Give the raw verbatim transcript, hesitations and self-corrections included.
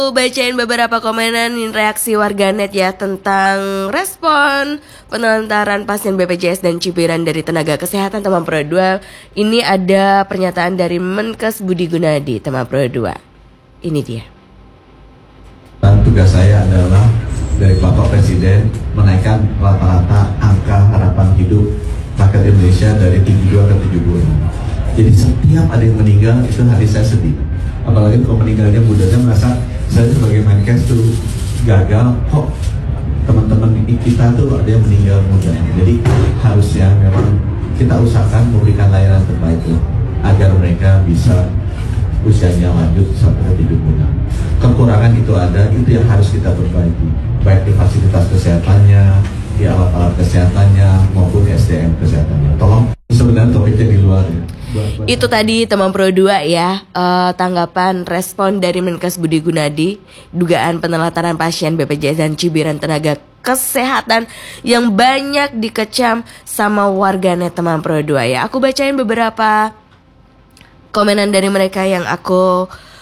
Aku bacain beberapa komenan reaksi warganet ya tentang respon penelantaran pasien B P J S dan cibiran dari tenaga kesehatan teman Pro dua. Ini ada pernyataan dari Menkes Budi Gunadi teman Pro dua. Ini dia. Dan tugas saya adalah dari Bapak Presiden menaikkan rata-rata angka harapan hidup rakyat Indonesia dari tujuh puluh dua ke tujuh puluh enam. Jadi setiap ada yang meninggal itu hati saya sedih. Apalagi kalau meninggalnya muda, saya merasa saya sebagai Menkes tuh gagal. Kok teman-teman kita tuh ada yang meninggal muda. Jadi harusnya memang kita usahakan memberikan layanan terbaik tuh, agar mereka bisa usianya lanjut sampai ke tujuh puluh enam. Kekurangan itu ada, itu yang harus kita perbaiki, baik di fasilitas kesehatannya, di alat-alat kesehatannya, maupun S D M kesehatannya. Tolong, sebenarnya topiknya di luar ya. Itu tadi teman Pro dua ya, uh, tanggapan respon dari Menkes Budi Gunadi, dugaan penelantaran pasien B P J S dan cibiran tenaga kesehatan yang banyak dikecam sama warganet teman Pro dua ya. Aku bacain beberapa komenan dari mereka yang aku